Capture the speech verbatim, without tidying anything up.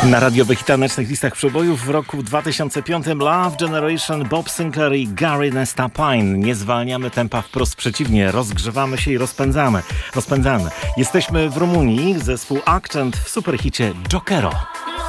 Na radiowych i tanecznych listach przebojów w roku dwa tysiące piątym Love Generation, Bob Sinclair i Gary Nesta Pine. Nie zwalniamy tempa, wprost przeciwnie, rozgrzewamy się i rozpędzamy. rozpędzamy. Jesteśmy w Rumunii, zespół Accent w superhicie Jokero.